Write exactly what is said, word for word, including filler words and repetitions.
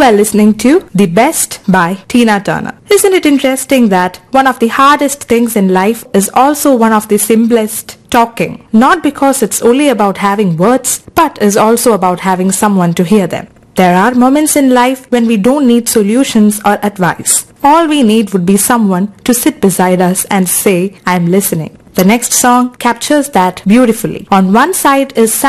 are listening to The Best by Tina Turner. Isn't it interesting that one of the hardest things in life is also one of the simplest? Talking. Not because it's only about having words, but is also about having someone to hear them. There are moments in life when we don't need solutions or advice. All we need would be someone to sit beside us and say, "I'm listening." The next song captures that beautifully. On one side is